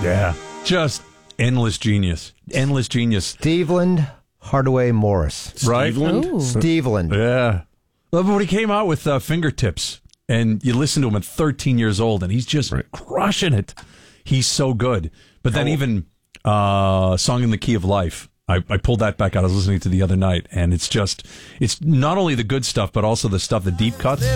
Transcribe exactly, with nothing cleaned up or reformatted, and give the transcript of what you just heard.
Yeah. Just endless genius. Endless genius. Steveland Hardaway Morris. Right? Steveland? Ooh. Steveland. Yeah. Love when he came out with uh, Fingertips, and you listen to him at thirteen years old, and he's just Right. crushing it. He's so good. But then even uh, Song in the Key of Life, I, I pulled that back out. I was listening to the other night, and it's just, it's not only the good stuff, but also the stuff, the deep cuts.